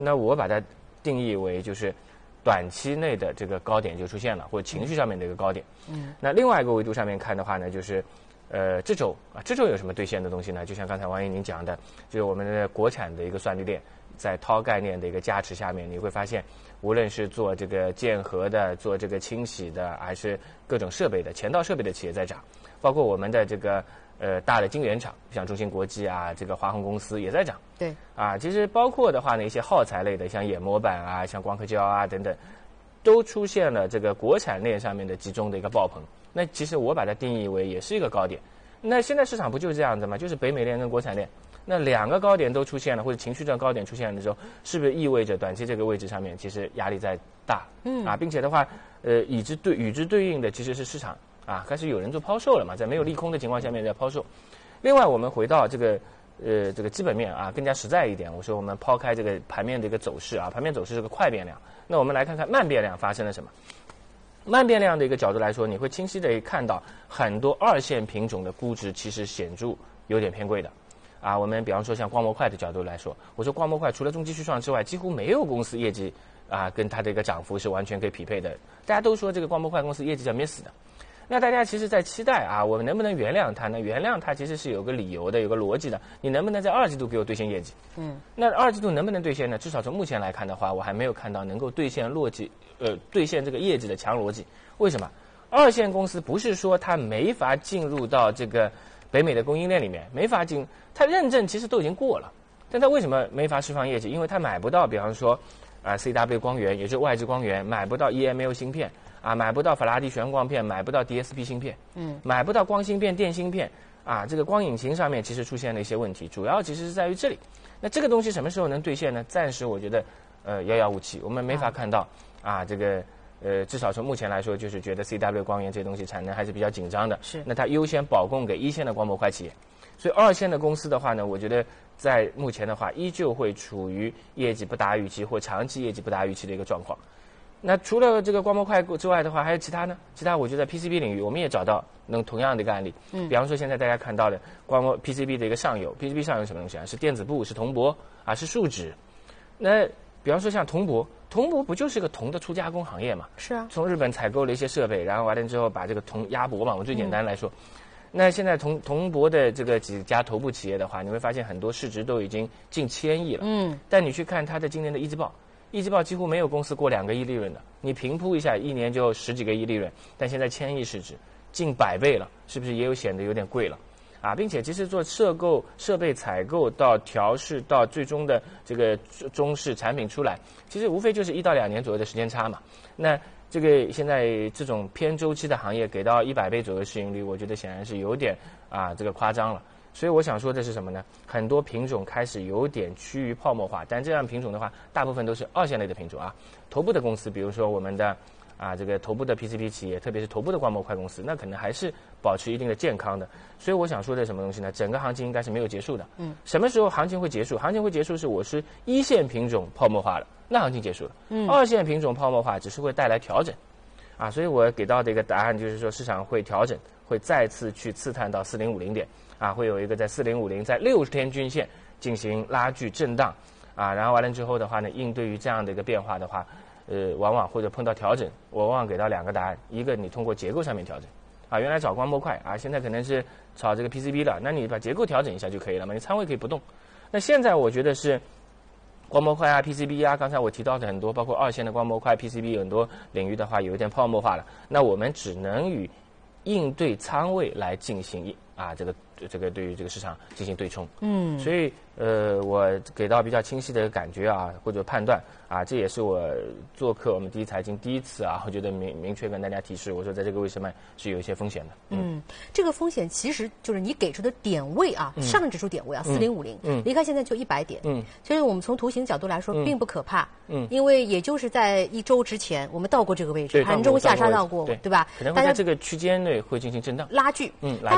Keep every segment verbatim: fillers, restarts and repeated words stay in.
那我把它定义为就是短期内的这个高点就出现了，或者情绪上面的一个高点。嗯，那另外一个维度上面看的话呢，就是呃这周啊，这周有什么兑现的东西呢？就像刚才王毅您讲的，就是我们的国产的一个算力链，在涛概念的一个加持下面，你会发现，无论是做这个建核的、做这个清洗的，还是各种设备的前道设备的企业在涨，包括我们的这个呃大的晶圆厂，像中芯国际啊，这个华虹公司也在涨。 对。 啊，其实包括的话呢，一些耗材类的，像眼模板啊、像光刻胶啊等等，都出现了这个国产链上面的集中的一个爆棚。那其实我把它定义为也是一个高点。那现在市场不就是这样子吗？就是北美链跟国产链。那两个高点都出现了，或者情绪上高点出现的时候，是不是意味着短期这个位置上面其实压力在大？嗯啊，并且的话，呃，与之对与之对应的其实是市场啊，开始有人做抛售了嘛，在没有利空的情况下面在抛售。另外，我们回到这个呃这个基本面啊，更加实在一点，我说我们抛开这个盘面的一个走势啊，盘面走势是个快变量，那我们来看看慢变量发生了什么。慢变量的一个角度来说，你会清晰的看到很多二线品种的估值其实显著有点偏贵的。啊，我们比方说像光模块的角度来说，我说光模块除了中基旭创之外，几乎没有公司业绩啊跟它的一个涨幅是完全可以匹配的。大家都说这个光模块公司业绩叫没死的，那大家其实在期待啊，我们能不能原谅它呢？原谅它其实是有个理由的，有个逻辑的。你能不能在二季度给我兑现业绩？嗯，那二季度能不能兑现呢？至少从目前来看的话，我还没有看到能够兑现逻辑，呃，兑现这个业绩的强逻辑。为什么？二线公司不是说它没法进入到这个北美的供应链里面，没法进，它认证其实都已经过了，但它为什么没法释放业绩？因为它买不到，比方说啊 C W 光源，也就是外置光源，买不到 E M L 芯片啊，买不到法拉第悬光片，买不到 D S P 芯片，嗯，买不到光芯片、电芯片啊，这个光引擎上面其实出现了一些问题，主要其实是在于这里。那这个东西什么时候能兑现呢？暂时我觉得呃遥遥无期，我们没法看到啊这个。呃，至少从目前来说，就是觉得 C W 光源这东西产能还是比较紧张的。 是。 那它优先保供给一线的光模块企业，所以二线的公司的话呢，我觉得在目前的话，依旧会处于业绩不达预期或长期业绩不达预期的一个状况。那除了这个光模块之外的话，还有其他呢？其他我觉得在 P C B 领域，我们也找到能同样的一个案例。嗯。比方说，现在大家看到的光模 P C B 的一个上游 ，P C B 上游什么东西啊？是电子布，是铜箔啊，是树脂。那比方说像铜箔，铜箔不就是个铜的初加工行业嘛？ 是啊。 从日本采购了一些设备，然后完了之后把这个铜压薄嘛。我最简单来说，嗯、那现在铜铜箔的这个几家头部企业的话，你会发现很多市值都已经近千亿了。嗯。但你去看它的今年的一季报，一季报几乎没有公司过两个亿利润的。你平铺一下，一年就十几个亿利润，但现在千亿市值，近百倍了，是不是也有显得有点贵了？啊，并且其实做设购、设备采购到调试到最终的这个中式产品出来，其实无非就是一到两年左右的时间差嘛。那这个现在这种偏周期的行业给到一百倍左右市盈率，我觉得显然是有点啊这个夸张了。所以我想说的是什么呢？很多品种开始有点趋于泡沫化，但这样品种的话，大部分都是二线类的品种啊。头部的公司，比如说我们的。啊，这个头部的 P C B 企业，特别是头部的光模块公司，那可能还是保持一定的健康的。所以我想说的什么东西呢？整个行情应该是没有结束的。嗯，什么时候行情会结束？行情会结束是我是一线品种泡沫化了，那行情结束了。嗯，二线品种泡沫化只是会带来调整。啊，所以我给到的一个答案就是说，市场会调整，会再次去刺探到四零五零点。啊，会有一个在四零五零在六十天均线进行拉锯震荡。啊，然后完了之后的话呢，应对于这样的一个变化的话。呃，往往或者碰到调整，我往往给到两个答案：一个你通过结构上面调整，啊，原来找光模块啊，现在可能是炒这个 P C B 了，那你把结构调整一下就可以了嘛，你仓位可以不动。那现在我觉得是光模块啊、P C B 啊，刚才我提到的很多，包括二线的光模块、P C B 很多领域的话，有一点泡沫化了。那我们只能与应对仓位来进行啊，这个这个对于这个市场进行对冲。嗯，所以呃，我给到比较清晰的感觉啊，或者判断啊，这也是我做客我们第一财经第一次啊，我觉得明明确跟大家提示，我说在这个位置上面是有一些风险的。 嗯，嗯这个风险其实就是你给出的点位啊，嗯、上证指数点位啊，四零五零，嗯，离开现在就一百点，嗯，其实我们从图形角度来说，并不可怕，嗯，因为也就是在一周之前我们到过这个位置，盘中下杀到过，对, 对吧？ 可能会在这个区间内会进行震荡拉锯，嗯，大家比较害怕。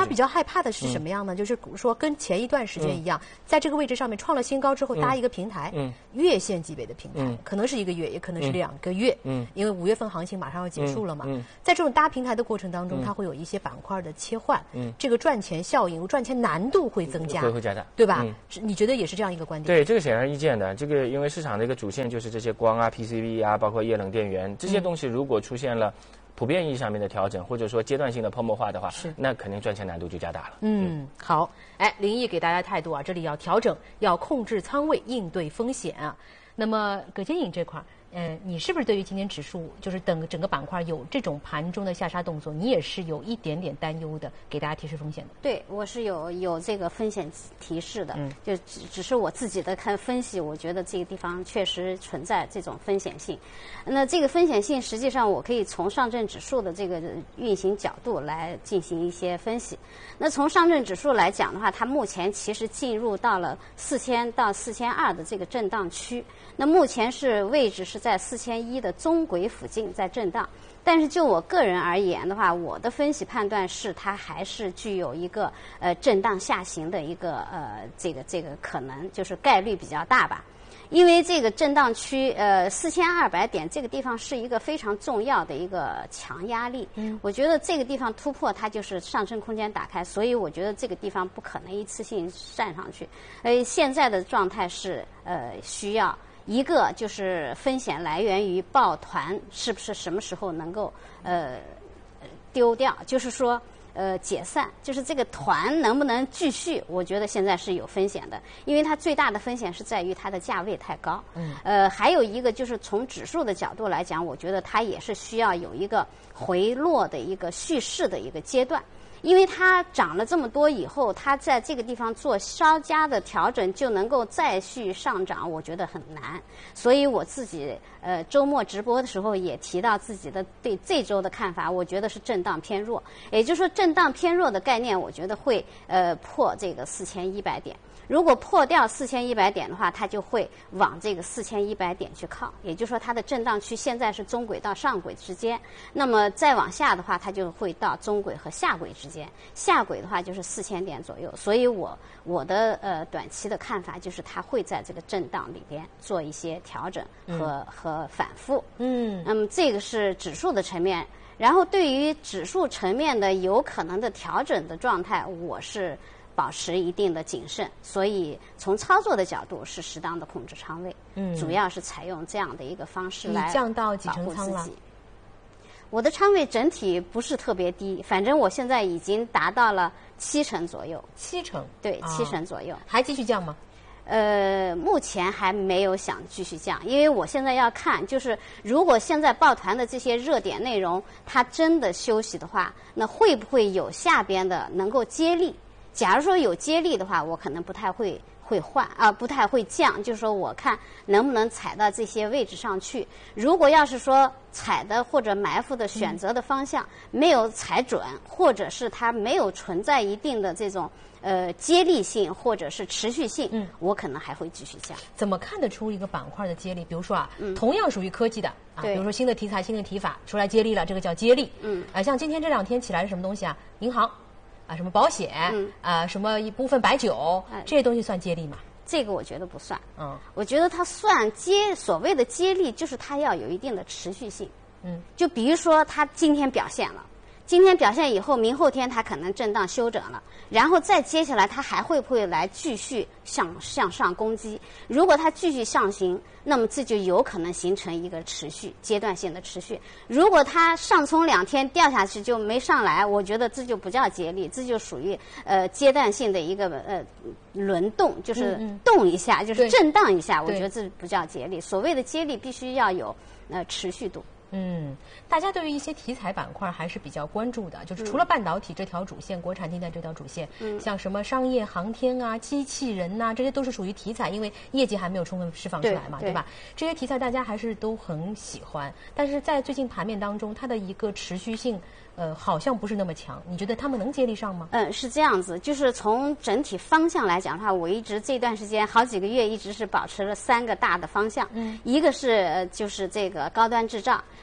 怕的是什么样呢？嗯、就是说跟前一段时间一样，嗯、在这个位置上面创了新高之后搭一个平台，嗯、月线级别的平台，嗯、可能是一个月，也可能是两个月，嗯、因为五月份行情马上要结束了嘛。嗯嗯、在这种搭平台的过程当中，它会有一些板块的切换，嗯、这个赚钱效应、赚钱难度会增加， 会会加大， 对吧？嗯、你觉得也是这样一个观点？ 对，这个显而易见的。这个因为市场的一个主线就是这些光啊、P C B 啊，包括液冷电源这些东西，如果出现了普遍意义上面的调整，或者说阶段性的泡沫化的话，是那肯定赚钱难度就加大了。 嗯，嗯好，哎，林毅给大家态度啊，这里要调整，要控制仓位，应对风险啊。那么葛建颖这块儿。嗯，你是不是对于今天指数，就是等整个板块有这种盘中的下杀动作，你也是有一点点担忧的，给大家提示风险的？ 对，我是有有这个风险提示的，嗯，就只只是我自己的看分析，我觉得这个地方确实存在这种风险性。那这个风险性，实际上我可以从上证指数的这个运行角度来进行一些分析。那从上证指数来讲的话，它目前其实进入到了四千到四千二的这个震荡区，那目前是位置是在四千一的中轨附近在震荡，但是就我个人而言的话，我的分析判断是它还是具有一个呃震荡下行的一个呃这个这个可能，就是概率比较大吧。因为这个震荡区，呃，四千二百点这个地方是一个非常重要的一个强压力。嗯，我觉得这个地方突破它就是上升空间打开，所以我觉得这个地方不可能一次性站上去。呃，现在的状态是呃需要一个就是风险来源于抱团是不是什么时候能够呃丢掉，就是说。呃，解散就是这个团能不能继续？我觉得现在是有风险的，因为它最大的风险是在于它的价位太高。嗯。呃，还有一个就是从指数的角度来讲，我觉得它也是需要有一个回落的一个蓄势的一个阶段。因为它涨了这么多以后，它在这个地方做稍加的调整就能够再续上涨，我觉得很难。所以我自己呃周末直播的时候也提到自己的对这周的看法，我觉得是震荡偏弱。也就是说，震荡偏弱的概念，我觉得会呃破这个四千一百点。如果破掉四千一百点的话，它就会往这个四千一百点去靠，也就是说它的震荡区现在是中轨到上轨之间，那么再往下的话，它就会到中轨和下轨之间，下轨的话就是四千点左右。所以我我的呃短期的看法就是它会在这个震荡里边做一些调整和、嗯、和反复。嗯，那么这个是指数的层面，然后对于指数层面的有可能的调整的状态，我是保持一定的谨慎，所以从操作的角度是适当的控制仓位，嗯，主要是采用这样的一个方式来降到几成仓了？ 我的仓位整体不是特别低，反正我现在已经达到了七成左右。 七成？ 对， 哦、 七成左右。 还继续降吗？ 呃，目前还没有想继续降，因为我现在要看，就是如果现在抱团的这些热点内容它真的休息的话，那会不会有下边的能够接力？假如说有接力的话，我可能不太会会换啊、呃，不太会降，就是说我看能不能踩到这些位置上去。如果要是说踩的或者埋伏的选择的方向没有踩准，嗯、或者是它没有存在一定的这种呃接力性或者是持续性，嗯，我可能还会继续降。 怎么看得出一个板块的接力？比如说啊，嗯、同样属于科技的啊，比如说新的题材、新的提法出来接力了，这个叫接力。嗯，啊，像今天这两天起来是什么东西啊？银行。啊，什么保险，嗯、啊，什么一部分白酒，哎、这些东西算接力吗？ 这个我觉得不算。嗯，我觉得它算接所谓的接力，就是它要有一定的持续性。嗯，就比如说它今天表现了，今天表现以后，明后天它可能震荡休整了，然后再接下来它还会不会来继续向向上攻击？如果它继续上行，那么这就有可能形成一个持续阶段性的持续。如果它上冲两天掉下去就没上来，我觉得这就不叫接力，这就属于呃阶段性的一个呃轮动，就是动一下，嗯嗯就是震荡一下。我觉得这不叫接力。所谓的接力必须要有呃持续度。 嗯，大家对于一些题材板块还是比较关注的，就是除了半导体这条主线，嗯、国产订单这条主线，嗯，像什么商业航天啊、机器人呐、啊，这些都是属于题材，因为业绩还没有充分释放出来嘛， 对, 对吧？这些题材大家还是都很喜欢，但是在最近盘面当中，它的一个持续性。呃，好像不是那么强，你觉得他们能接力上吗？ 嗯，是这样子，就是从整体方向来讲的话，我一直这段时间好几个月一直是保持了三个大的方向，嗯，一个是就是这个高端制造，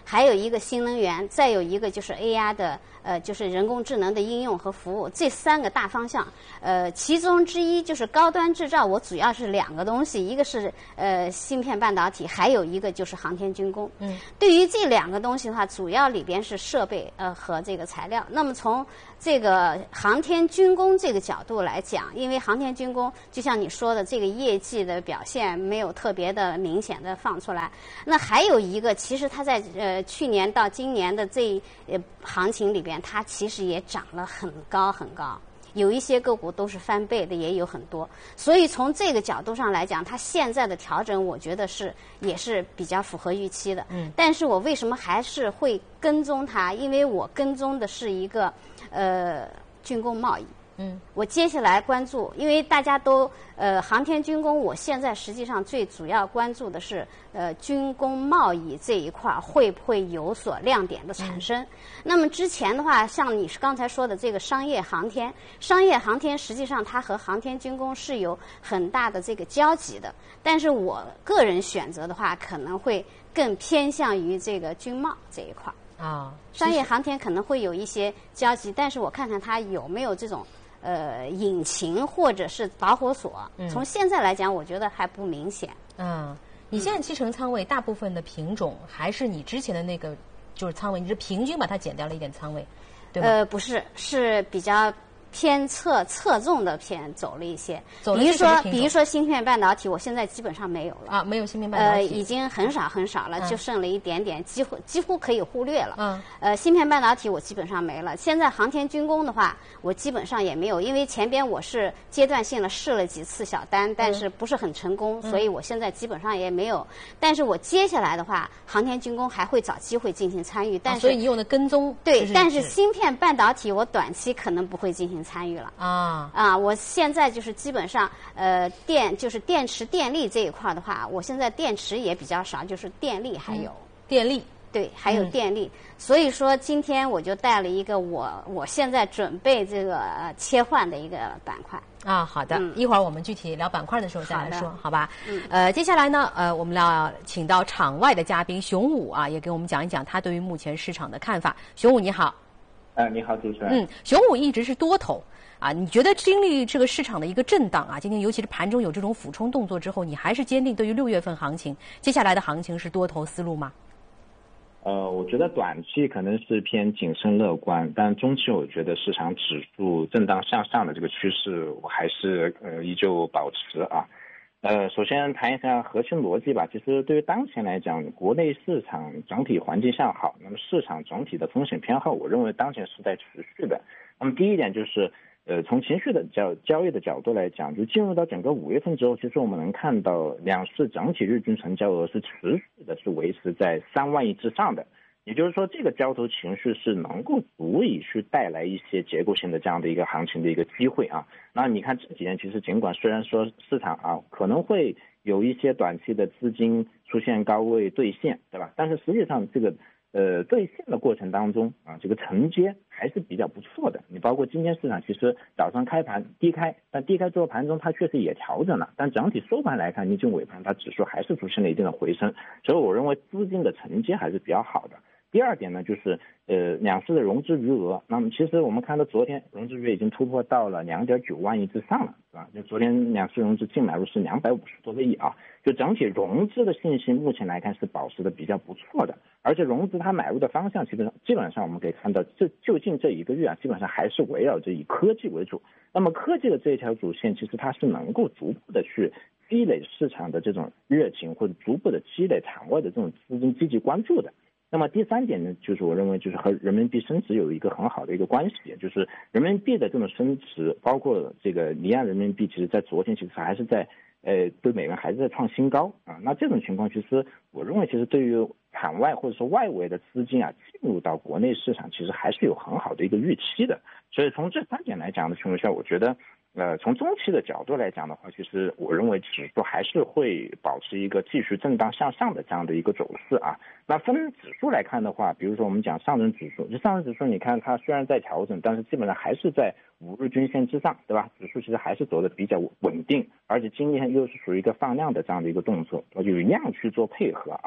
还有一个新能源，再有一个就是 A I 的呃就是人工智能的应用和服务，这三个大方向。呃，其中之一就是高端制造，我主要是两个东西，一个是呃芯片半导体，还有一个就是航天军工。嗯，对于这两个东西的话，主要里边是设备呃和这个材料。那么从这个航天军工这个角度来讲，因为航天军工就像你说的，这个业绩的表现没有特别的明显的放出来。那还有一个，其实它在呃去年到今年的这呃行情里边，它其实也涨了很高很高。有一些个股都是翻倍的，也有很多，所以从这个角度上来讲，它现在的调整，我觉得是也是比较符合预期的。嗯，但是我为什么还是会跟踪它？因为我跟踪的是一个呃军工贸易。嗯，我接下来关注，因为大家都呃航天军工，我现在实际上最主要关注的是呃军工贸易这一块会不会有所亮点的产生。嗯、那么之前的话，像你是刚才说的这个商业航天，商业航天实际上它和航天军工是有很大的这个交集的，但是我个人选择的话，可能会更偏向于这个军贸这一块。啊，商业航天可能会有一些交集，但是我看看它有没有这种。呃，引擎或者是导火索，嗯、从现在来讲，我觉得还不明显。 嗯，你现在七成仓位，大部分的品种还是你之前的那个就是仓位，你是平均把它减掉了一点仓位，对吧？ 呃，不是，是比较偏侧侧重的偏走了一些。 走了比如说，比如说芯片半导体，我现在基本上没有了啊，没有芯片半导体， 呃，已经很少很少了，嗯、就剩了一点点，几乎几乎可以忽略了。 嗯， 呃，芯片半导体我基本上没了。现在航天军工的话，我基本上也没有，因为前边我是阶段性的试了几次小单，但是不是很成功，嗯、所以我现在基本上也没有。但是我接下来的话，航天军工还会找机会进行参与，但是、 啊、所以你用的跟踪对， 就是、 但是芯片半导体我短期可能不会进行参与了啊。啊啊！我现在就是基本上，呃，电就是电池电力这一块的话，我现在电池也比较少，就是电力还有、嗯、 电力， 对，还有电力。嗯、所以说今天我就带了一个我我现在准备这个、呃、切换的一个板块。 啊，好的，嗯、一会儿我们具体聊板块的时候再来说，好, 好吧？ 嗯， 呃，接下来呢，呃，我们要请到场外的嘉宾熊武啊，也给我们讲一讲他对于目前市场的看法。熊武你好。 呃，你好，主持人。 嗯，熊武一直是多头啊，你觉得经历这个市场的一个震荡啊，今天尤其是盘中有这种俯冲动作之后，你还是坚定对于六月份行情，接下来的行情是多头思路吗？ 呃，我觉得短期可能是偏谨慎乐观，但中期我觉得市场指数震荡向上的这个趋势，我还是呃依旧保持啊。呃，首先谈一下核心逻辑吧。其实对于当前来讲，国内市场整体环境向好，那么市场整体的风险偏好，我认为当前是在持续的。那么第一点就是，呃，从情绪的交交易的角度来讲，就进入到整个五月份之后，其实我们能看到两市整体日均成交额是持续的是维持在三万亿之上的。也就是说，这个交投情绪是能够足以去带来一些结构性的这样的一个行情的一个机会啊。那你看这几年，其实尽管虽然说市场啊可能会有一些短期的资金出现高位兑现，对吧？但是实际上这个呃兑现的过程当中啊，这个承接还是比较不错的。你包括今天市场其实早上开盘低开，但低开之后盘中它确实也调整了，但整体收盘来看，你就尾盘它指数还是出现了一定的回升，所以我认为资金的承接还是比较好的。第二点呢，就是呃两市的融资余额。那么其实我们看到昨天融资余额已经突破到了两点九万亿之上了，是吧？就昨天两市融资净买入是两百五十多个亿啊，就整体融资的信心目前来看是保持的比较不错的。而且融资它买入的方向基本上基本上我们可以看到，这就近这一个月啊，基本上还是围绕着以科技为主。那么科技的这一条主线，其实它是能够逐步的去积累市场的这种热情，或者逐步的积累场外的这种资金积极关注的。那么第三点呢，就是我认为就是和人民币升值有一个很好的一个关系，就是人民币的这种升值，包括这个离岸人民币，其实在昨天其实还是在呃对美元还是在创新高啊。那这种情况，其实我认为其实对于场外或者说外围的资金啊进入到国内市场，其实还是有很好的一个预期的。所以从这三点来讲的情况下，我觉得。呃，从中期的角度来讲的话，其实我认为指数还是会保持一个继续震荡向上的这样的一个走势啊。那分指数来看的话，比如说我们讲上证指数，就上证指数，你看它虽然在调整，但是基本上还是在五日均线之上，对吧？指数其实还是走的比较稳定，而且今天又是属于一个放量的这样的一个动作，就以量去做配合啊。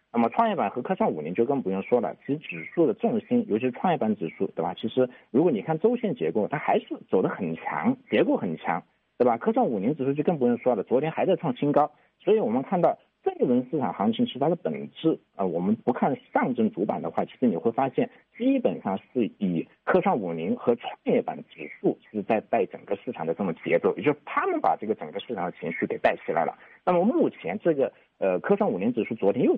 那么创业板和科创五零就更不用说了，其实指数的重心，尤其是创业板指数，对吧？其实如果你看周线结构，它还是走得很强，结构很强，对吧？科创五零指数就更不用说了，昨天还在创新高。所以我们看到这一轮市场行情，其实它的本质啊、呃，我们不看上证主板的话，其实你会发现，基本上是以科创五零和创业板指数是在带整个市场的这么节奏，也就是他们把这个整个市场的情绪给带起来了。那么目前这个呃科创五零指数昨天又